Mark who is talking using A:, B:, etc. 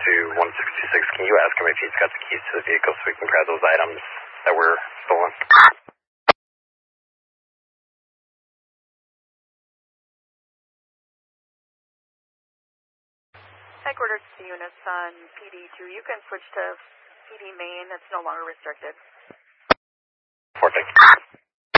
A: to 166. Can you ask him if he's got the keys to the vehicle so we can grab those items that were stolen?
B: Headquarters to units on PD2. You can switch to PD main. It's no longer restricted.
A: Perfect.